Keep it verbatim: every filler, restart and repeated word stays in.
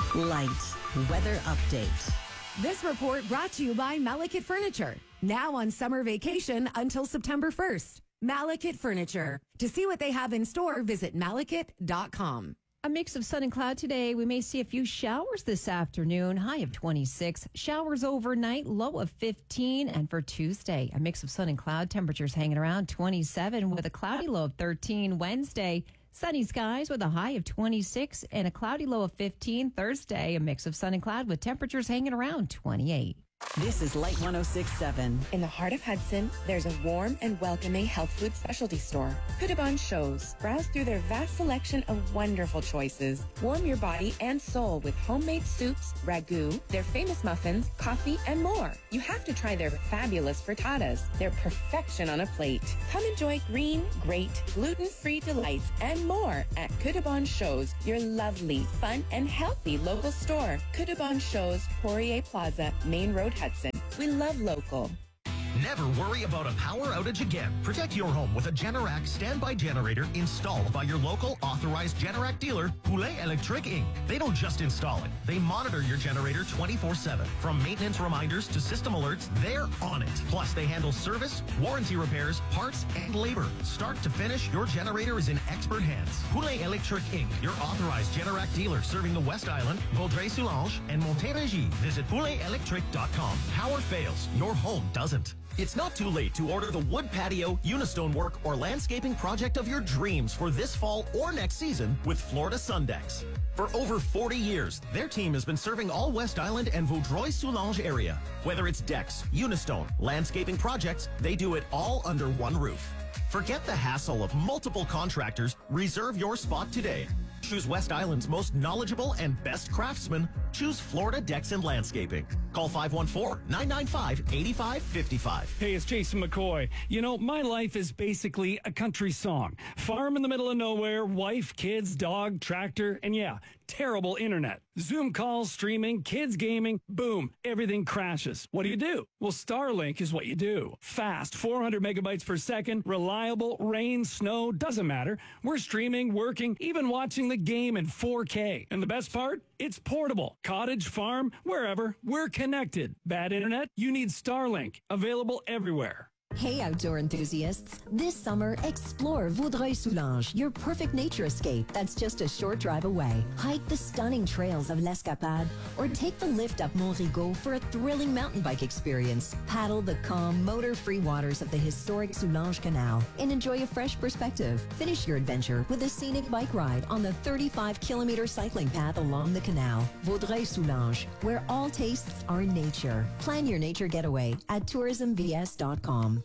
Light weather update. This report brought to you by Malekith Furniture. Now on summer vacation until September first. Malekith Furniture. To see what they have in store, visit malekith dot com. A mix of sun and cloud today. We may see a few showers this afternoon. High of twenty-six. Showers overnight. Low of fifteen. And for Tuesday, a mix of sun and cloud. Temperatures hanging around twenty-seven with a cloudy low of thirteen. Wednesday, sunny skies with a high of twenty-six and a cloudy low of fifteen. Thursday, a mix of sun and cloud with temperatures hanging around twenty-eight. This is Light one oh six point seven. In the heart of Hudson, there's a warm and welcoming health food specialty store. Kudabon Shows. Browse through their vast selection of wonderful choices. Warm your body and soul with homemade soups, ragu, their famous muffins, coffee, and more. You have to try their fabulous frittatas. They're perfection on a plate. Come enjoy green, great, gluten-free delights and more at Kudabon Shows, your lovely, fun, and healthy local store. Kudabon Shows, Poirier Plaza, Main Road, Hudson. We love local. Never worry about a power outage again. Protect your home with a Generac standby generator installed by your local authorized Generac dealer, Poulet Electric Incorporated. They don't just install it. They monitor your generator twenty-four seven. From maintenance reminders to system alerts, they're on it. Plus, they handle service, warranty repairs, parts, and labor. Start to finish, your generator is in expert hands. Poulet Electric Incorporated, your authorized Generac dealer serving the West Island, Vaudreuil-Soulanges, and Montérégie. Visit poulet electric dot com. Power fails, your home doesn't. It's not too late to order the wood patio, Unistone work, or landscaping project of your dreams for this fall or next season with Florida Sundex. For over forty years, their team has been serving all West Island and Vaudreuil-Soulanges area. Whether it's decks, Unistone, landscaping projects, they do it all under one roof. Forget the hassle of multiple contractors. Reserve your spot today. Choose West Island's most knowledgeable and best craftsmen. Choose Florida Decks and Landscaping. Call five one four, nine nine five, eight five five five. Hey, it's Jason McCoy. You know, my life is basically a country song. Farm in the middle of nowhere, wife, kids, dog, tractor, and yeah, terrible internet. Zoom calls, streaming, kids gaming, boom, everything crashes. What do you do? Well, Starlink is what you do. Fast, four hundred megabytes per second, reliable, rain, snow, doesn't matter. We're streaming, working, even watching the game in four K. And the best part? It's portable. Cottage, farm, wherever, we're connected. Bad internet? You need Starlink. Available everywhere. Hey, outdoor enthusiasts. This summer, explore Vaudreuil-Soulanges, your perfect nature escape that's just a short drive away. Hike the stunning trails of l'Escapade or take the lift up Mont Rigaud for a thrilling mountain bike experience. Paddle the calm, motor-free waters of the historic Soulanges Canal and enjoy a fresh perspective. Finish your adventure with a scenic bike ride on the thirty-five kilometer cycling path along the canal. Vaudreuil-Soulanges, where all tastes are nature. Plan your nature getaway at tourism v s dot com.